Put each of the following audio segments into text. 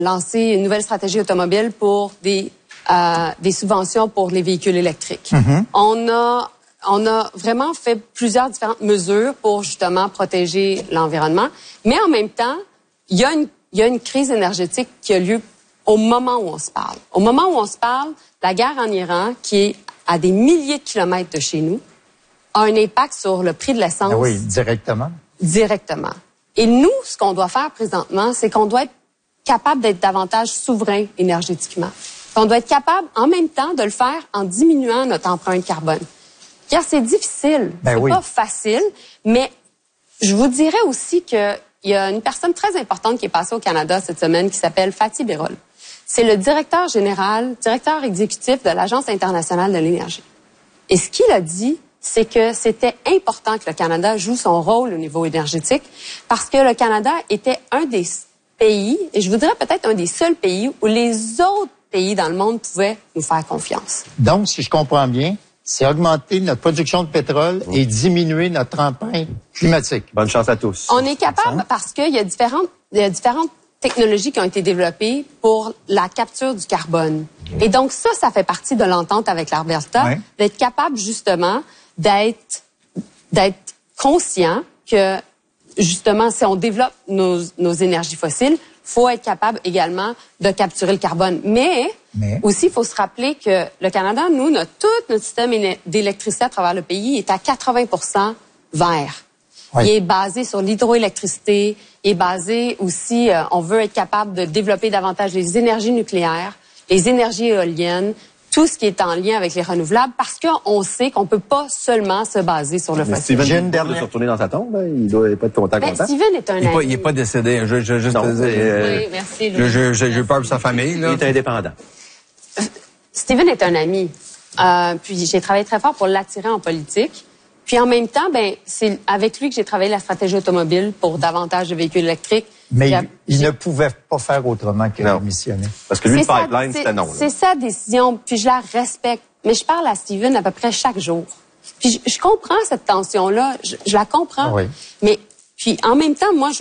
lancé une nouvelle stratégie automobile pour des subventions pour les véhicules électriques. On a vraiment fait plusieurs différentes mesures pour justement protéger l'environnement, mais en même temps, il y a une crise énergétique qui a lieu au moment où on se parle. Au moment où on se parle, la guerre en Iran, qui est à des milliers de kilomètres de chez nous, a un impact sur le prix de l'essence. Oui, directement. Directement. Et nous, ce qu'on doit faire présentement, c'est qu'on doit être capable d'être davantage souverain énergétiquement. On doit être capable, en même temps, de le faire en diminuant notre empreinte carbone. Car c'est difficile, c'est pas facile, mais je vous dirais aussi qu'il y a une personne très importante qui est passée au Canada cette semaine qui s'appelle Fatih Birol. C'est le directeur exécutif de l'Agence internationale de l'énergie. Et ce qu'il a dit, c'est que c'était important que le Canada joue son rôle au niveau énergétique parce que le Canada était un des pays, et je vous dirais peut-être un des seuls pays où les autres pays dans le monde pouvaient nous faire confiance. Donc, si je comprends bien, c'est augmenter notre production de pétrole et diminuer notre empreinte climatique. Bonne chance à tous. On est capable parce qu'il y a différentes technologies qui ont été développées pour la capture du carbone. Et donc ça fait partie de l'entente avec l'Alberta, d'être capable justement d'être conscient que justement si on développe nos énergies fossiles, faut être capable également de capturer le carbone. Mais aussi, il faut se rappeler que le Canada, nous, tout notre système d'électricité à travers le pays est à 80% vert. Il est basé sur l'hydroélectricité, il est basé aussi, on veut être capable de développer davantage les énergies nucléaires, les énergies éoliennes, tout ce qui est en lien avec les renouvelables, parce qu'on sait qu'on peut pas seulement se baser sur le fossile. Steven, j'ai une dernière. De se retourner dans sa tombe, il doit pas être content. Steven est un ami. Il est pas décédé. Je oui, merci. J'ai peur pour sa famille. Là. Il est indépendant. Steven est un ami. Puis j'ai travaillé très fort pour l'attirer en politique. Puis en même temps, c'est avec lui que j'ai travaillé la stratégie automobile pour davantage de véhicules électriques. Mais il ne pouvait pas faire autrement que démissionner. Parce que lui, le pipeline, c'était non. C'est sa décision, puis je la respecte. Mais je parle à Steven à peu près chaque jour. Puis je comprends cette tension-là, je la comprends. Oui. Mais puis en même temps, moi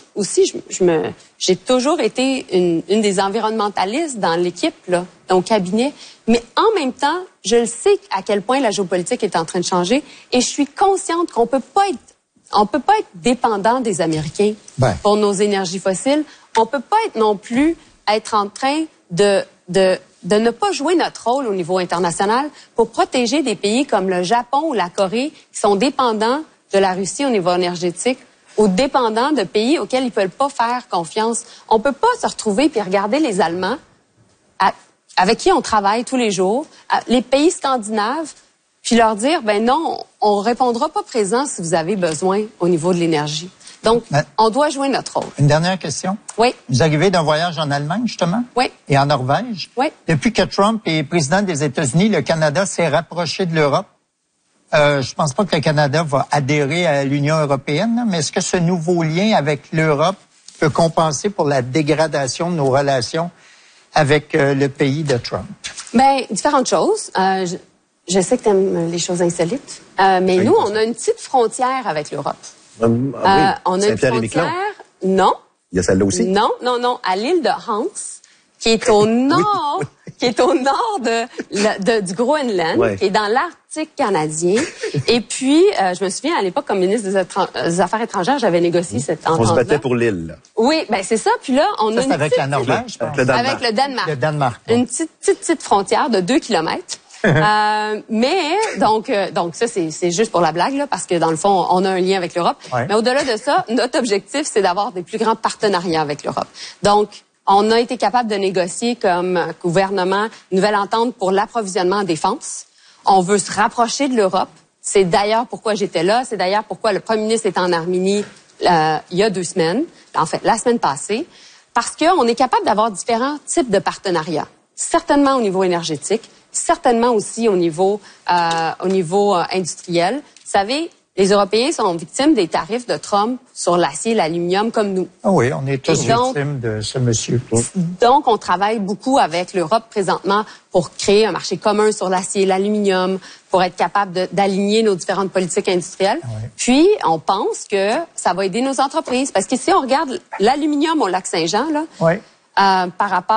j'ai toujours été une des environnementalistes dans l'équipe, là, au cabinet. Mais en même temps, je le sais à quel point la géopolitique est en train de changer et je suis consciente qu'on peut pas être dépendant des Américains pour nos énergies fossiles. On peut pas non plus être en train de ne pas jouer notre rôle au niveau international pour protéger des pays comme le Japon ou la Corée qui sont dépendants de la Russie au niveau énergétique ou dépendants de pays auxquels ils peuvent pas faire confiance. On peut pas se retrouver puis regarder les Allemands avec qui on travaille tous les jours, les pays scandinaves, puis leur dire, non, on répondra pas présent si vous avez besoin au niveau de l'énergie. Donc, on doit jouer notre rôle. Une dernière question. Oui. Vous arrivez d'un voyage en Allemagne, justement? Oui. Et en Norvège? Oui. Depuis que Trump est président des États-Unis, le Canada s'est rapproché de l'Europe. Je pense pas que le Canada va adhérer à l'Union européenne, mais est-ce que ce nouveau lien avec l'Europe peut compenser pour la dégradation de nos relations avec le pays de Trump? Différentes choses. Je sais que tu aimes les choses insolites, mais nous, on a une petite frontière avec l'Europe. On a une frontière... Non. Il y a celle-là aussi? Non, à l'île de Hans, qui est au nord, qui est au nord du Groenland, qui est dans l'Arctique canadien. Et puis, je me souviens, à l'époque, comme ministre des Affaires étrangères, j'avais négocié cette entente-là. On se battait pour l'île, là. Oui, c'est ça. Puis là, on a une avec la Norvège, avec le Danemark. Le Danemark. Une petite frontière de 2 kilomètres. Mais donc ça c'est juste pour la blague là, parce que dans le fond on a un lien avec l'Europe. Mais au-delà de ça, notre objectif c'est d'avoir des plus grands partenariats avec l'Europe. Donc on a été capable de négocier comme gouvernement une nouvelle entente pour l'approvisionnement en défense. On veut se rapprocher de l'Europe. C'est d'ailleurs pourquoi j'étais là. C'est d'ailleurs pourquoi le premier ministre est en Arménie il y a 2 semaines. En fait, la semaine passée. Parce qu'on est capable d'avoir différents types de partenariats. Certainement au niveau énergétique. Certainement aussi au niveau industriel. Vous savez, les Européens sont victimes des tarifs de Trump sur l'acier et l'aluminium comme nous. Ah oui, on est tous victimes de ce monsieur. Donc, on travaille beaucoup avec l'Europe présentement pour créer un marché commun sur l'acier et l'aluminium, pour être capable d'aligner nos différentes politiques industrielles. Puis, on pense que ça va aider nos entreprises. Parce que si on regarde l'aluminium au Lac-Saint-Jean, là, par rapport